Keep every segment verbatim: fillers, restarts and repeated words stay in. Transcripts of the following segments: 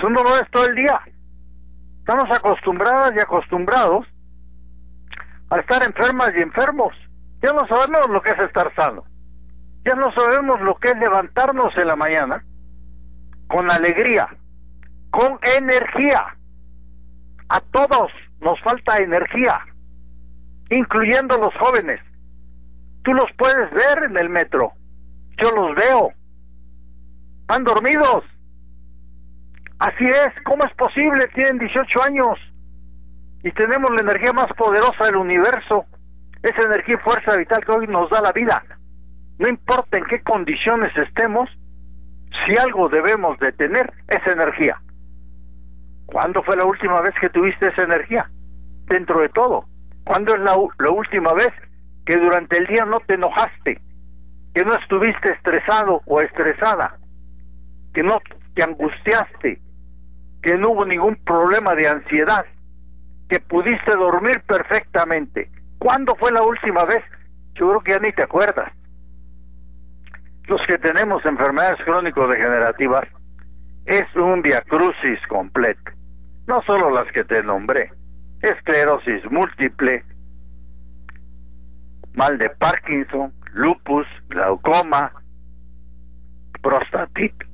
un dolor es todo el día. Estamos acostumbradas y acostumbrados a estar enfermas y enfermos. Ya no sabemos lo que es estar sano. Ya no sabemos lo que es levantarnos en la mañana con alegría, con energía. A todos nos falta energía, incluyendo los jóvenes. Tú los puedes ver en el metro. Yo los veo. Están dormidos. Así es. ¿Cómo es posible? Tienen dieciocho años y tenemos la energía más poderosa del universo. Esa energía y fuerza vital que hoy nos da la vida. No importa en qué condiciones estemos, si algo debemos de tener, es energía. ¿Cuándo fue la última vez que tuviste esa energía? Dentro de todo. ¿Cuándo es la, la última vez que durante el día no te enojaste? Que no estuviste estresado o estresada, que no te angustiaste, que no hubo ningún problema de ansiedad, que pudiste dormir perfectamente. ¿Cuándo fue la última vez? Yo creo que ya ni te acuerdas. Los que tenemos enfermedades crónico-degenerativas es un viacrucis completo. No solo las que te nombré: esclerosis múltiple, mal de Parkinson, lupus, glaucoma, prostatitis,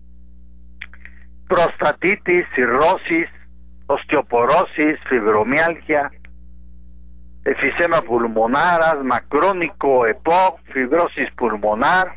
prostatitis, cirrosis, osteoporosis, fibromialgia, efisema pulmonar, asma crónico, E P O C, fibrosis pulmonar.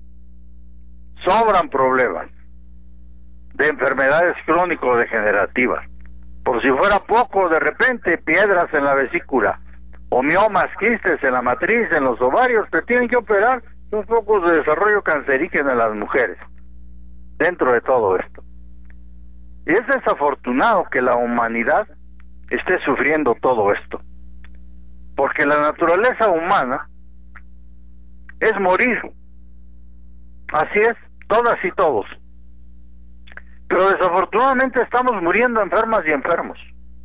Sobran problemas de enfermedades crónico-degenerativas. Por si fuera poco, de repente piedras en la vesícula, o miomas, quistes en la matriz, en los ovarios, te tienen que operar. Son focos de desarrollo cancerígeno en las mujeres, dentro de todo esto. Y es desafortunado que la humanidad esté sufriendo todo esto, porque la naturaleza humana es morir. Así es, todas y todos. Pero desafortunadamente estamos muriendo enfermas y enfermos.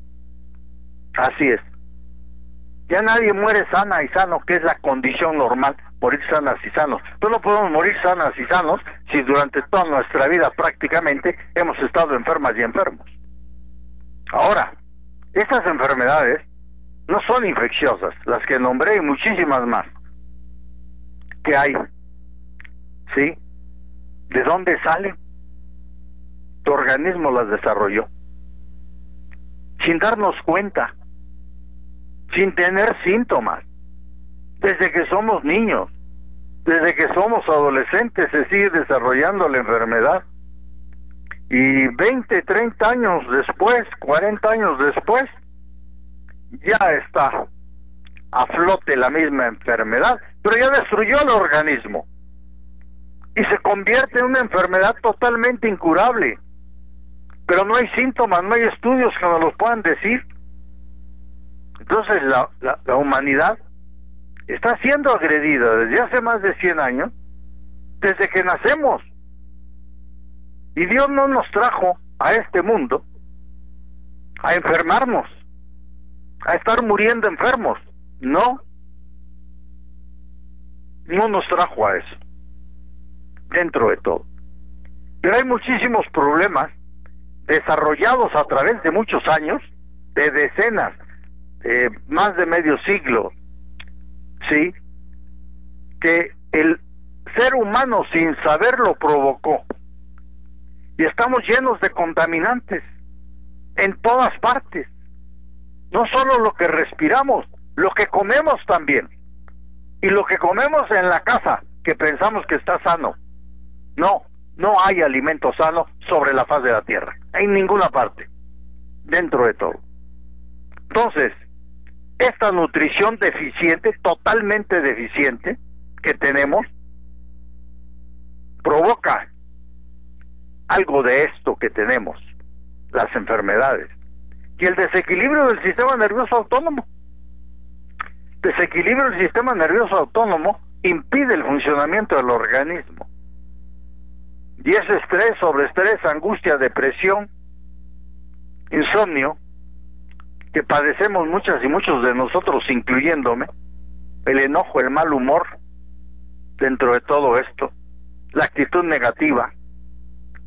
Así es. Ya nadie muere sana y sano, que es la condición normal, morir sanas y sanos. Pero no podemos morir sanas y sanos si durante toda nuestra vida prácticamente hemos estado enfermas y enfermos. Ahora, estas enfermedades no son infecciosas, las que nombré y muchísimas más que hay. ¿Sí? ¿De dónde salen? Tu organismo las desarrolló sin darnos cuenta, sin tener síntomas. Desde que somos niños, desde que somos adolescentes, se sigue desarrollando la enfermedad. Y veinte, treinta años después, cuarenta años después, ya está a flote la misma enfermedad, pero ya destruyó el organismo y se convierte en una enfermedad totalmente incurable. Pero no hay síntomas, no hay estudios que nos los puedan decir. Entonces la, la, la humanidad está siendo agredida desde hace más de cien años, desde que nacemos. Y Dios no nos trajo a este mundo a enfermarnos, a estar muriendo enfermos. No, no nos trajo a eso, dentro de todo. Pero hay muchísimos problemas desarrollados a través de muchos años, de decenas, eh, más de medio siglo, sí, que el ser humano sin saberlo provocó. Y estamos llenos de contaminantes en todas partes. No solo lo que respiramos, lo que comemos también. Y lo que comemos en la casa, que pensamos que está sano. No, no hay alimento sano sobre la faz de la tierra, en ninguna parte, dentro de todo. Entonces, esta nutrición deficiente, totalmente deficiente, que tenemos, provoca algo de esto que tenemos, las enfermedades, y el desequilibrio del sistema nervioso autónomo. Desequilibrio del sistema nervioso autónomo impide el funcionamiento del organismo. Y ese estrés, sobreestrés, angustia, depresión, insomnio, que padecemos muchas y muchos de nosotros, incluyéndome, el enojo, el mal humor, dentro de todo esto, la actitud negativa,